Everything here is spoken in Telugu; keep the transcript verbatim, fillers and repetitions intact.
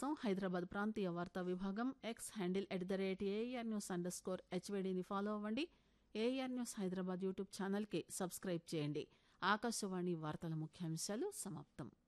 కోసం హైదరాబాద్ ప్రాంతీయ వార్తా విభాగం X handle at the rate AR news under score హెచ్వీడీని follow అవ్వండి. ఏఆర్ న్యూస్ హైదరాబాద్ యూట్యూబ్ ఛానల్కి సబ్స్క్రైబ్ చేయండి. ఆకాశవాణి వార్తల ముఖ్యాంశాలు సమాప్తం.